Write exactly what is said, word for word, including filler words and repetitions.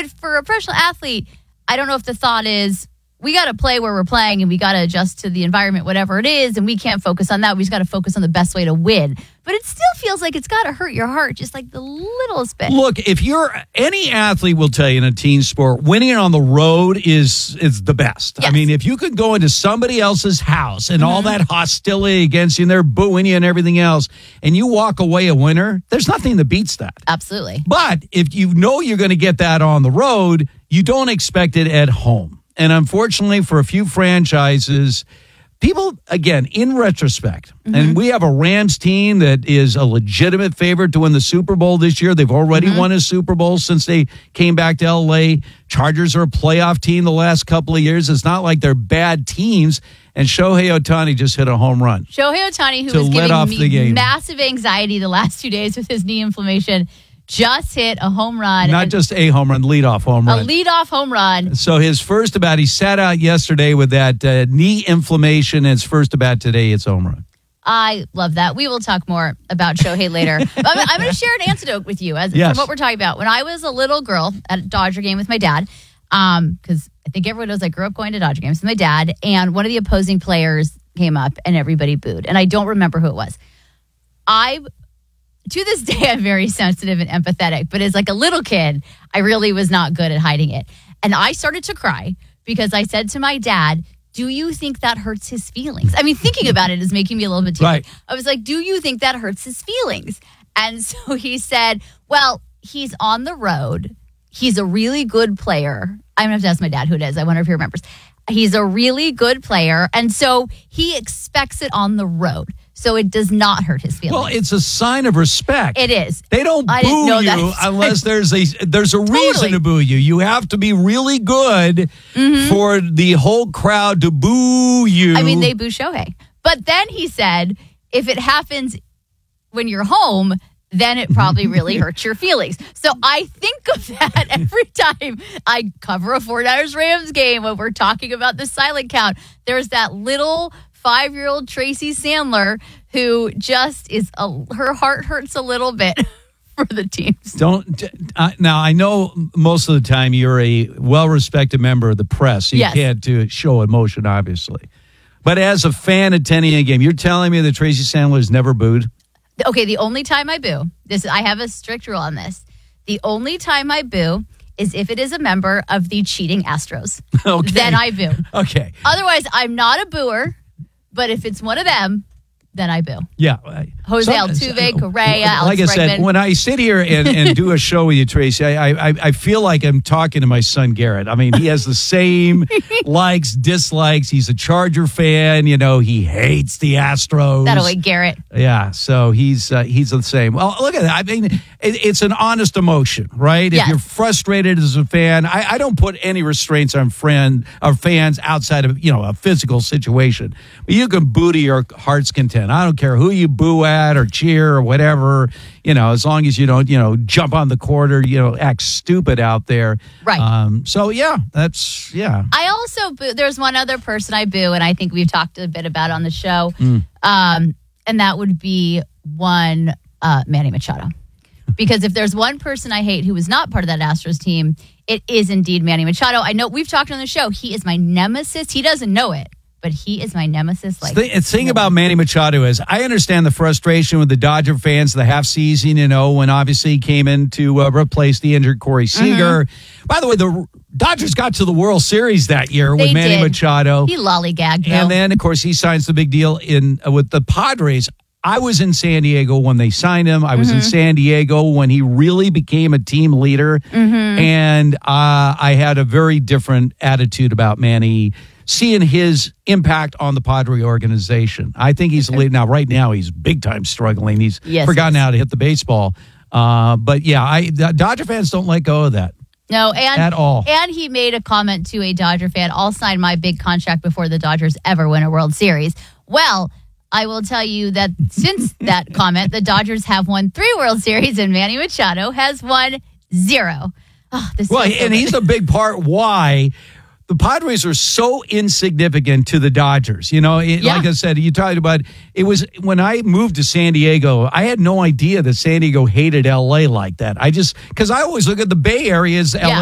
But for a professional athlete, I don't know if the thought is, we got to play where we're playing and we got to adjust to the environment, whatever it is, and we can't focus on that. We just got to focus on the best way to win. But it still feels like it's got to hurt your heart just like the littlest bit. Look, if you're any athlete will tell you in a team sport, winning on the road is is the best. Yes. I mean, if you could go into somebody else's house and mm-hmm. all that hostility against you and they're booing you and everything else, and you walk away a winner, there's nothing that beats that. Absolutely. But if you know you're going to get that on the road, you don't expect it at home. And unfortunately, for a few franchises, people, again, in retrospect, mm-hmm. and we have a Rams team that is a legitimate favorite to win the Super Bowl this year. They've already mm-hmm. won a Super Bowl since they came back to L A. Chargers are a playoff team the last couple of years. It's not like they're bad teams. And Shohei Ohtani just hit a home run. Shohei Ohtani, who to was let giving off me the game. massive anxiety the last two days with his knee inflammation, just hit a home run. Not just a home run, leadoff home run. A leadoff home run. So his first at bat, he sat out yesterday with that uh, knee inflammation. And his first at bat today, it's home run. I love that. We will talk more about Shohei later. But I'm, I'm going to share an anecdote with you as yes. from what we're talking about. When I was a little girl at a Dodger game with my dad, um, because I think everyone knows I grew up going to Dodger games with my dad, and one of the opposing players came up and everybody booed. And I don't remember who it was. I... To this day, I'm very sensitive and empathetic, but as like a little kid, I really was not good at hiding it. And I started to cry because I said to my dad, do you think that hurts his feelings? I mean, thinking about it is making me a little bit teary. Right. I was like, do you think that hurts his feelings? And so he said, well, he's on the road. He's a really good player. I'm going to have to ask my dad who it is. I wonder if he remembers. He's a really good player. And so he expects it on the road. So it does not hurt his feelings. Well, it's a sign of respect. It is. They don't I boo didn't know you that. unless there's a there's a Totally. reason to boo you. You have to be really good Mm-hmm. for the whole crowd to boo you. I mean, they boo Shohei. But then he said, if it happens when you're home, then it probably really hurts your feelings. So I think of that every time I cover a forty-niners Rams game when we're talking about the silent count. There's that little five-year-old Tracy Sandler who just is, a, her heart hurts a little bit for the teams. Don't uh, now. I know most of the time you're a well-respected member of the press. So you Yes. can't do show emotion, obviously. But as a fan attending a game, you're telling me that Tracy Sandler has never booed? Okay, the only time I boo, this I have a strict rule on this. The only time I boo is if it is a member of the cheating Astros. Okay. Then I boo. Okay. Otherwise, I'm not a booer, but if it's one of them, then I boo. Yeah. Jose Some- Altuve, Correa, Alex Like I said, Bregman. when I sit here and, and do a show with you, Tracy, I, I I feel like I'm talking to my son Garrett. I mean, he has the same likes, dislikes. He's a Charger fan. You know, he hates the Astros. That'll wait, Garrett. Yeah, so he's uh, he's the same. Well, look at that. I mean, it, it's an honest emotion, right? Yes. If you're frustrated as a fan, I, I don't put any restraints on friend or fans outside of, you know, a physical situation. But you can boo to your heart's content. I don't care who you boo at or cheer or whatever, you know, as long as you don't, you know, jump on the court or, you know, act stupid out there. Right. Um, so, yeah, that's, yeah. I also boo. There's one other person I boo, and I think we've talked a bit about on the show. Mm. Um, and that would be one uh, Manny Machado. Because if there's one person I hate who is not part of that Astros team, it is indeed Manny Machado. I know we've talked on the show. He is my nemesis. He doesn't know it, but he is my nemesis. Like the thing about Manny Machado is I understand the frustration with the Dodger fans, the half season, you know, when obviously he came in to uh, replace the injured Corey Seager. Mm-hmm. By the way, the Dodgers got to the World Series that year They with Manny did. Machado. He lollygagged, though. And then, of course, he signs the big deal in uh, with the Padres. I was in San Diego when they signed him. I was mm-hmm. in San Diego when he really became a team leader. Mm-hmm. And uh, I had a very different attitude about Manny, seeing his impact on the Padre organization. I think he's okay. now. Right now, he's big time struggling. He's yes, forgotten yes. how to hit the baseball. Uh, but yeah, I Dodger fans don't let go of that. No, and at all. And he made a comment to a Dodger fan: "I'll sign my big contract before the Dodgers ever win a World Series." Well, I will tell you that since that comment, the Dodgers have won three World Series, and Manny Machado has won zero. Oh, this well, so and good. he's a big part why the Padres are so insignificant to the Dodgers. You know, it, yeah. like I said, you talked about it was when I moved to San Diego, I had no idea that San Diego hated L A like that. I just, because I always look at the Bay Area as L A. Yeah.